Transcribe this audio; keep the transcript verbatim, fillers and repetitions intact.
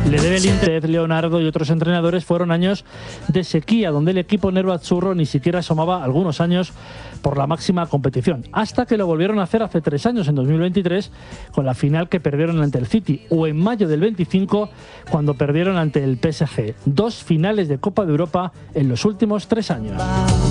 le debe el Inter. Leonardo y otros entrenadores fueron años de sequía, donde el equipo nervazzurro ni siquiera asomaba algunos años por la máxima competición, hasta que lo volvieron a hacer hace tres años, en dos mil veintitrés, con la final que perdieron ante el City, o en mayo del veinticinco, cuando perdieron ante el P S G. Dos finales de Copa de Europa en los últimos tres años.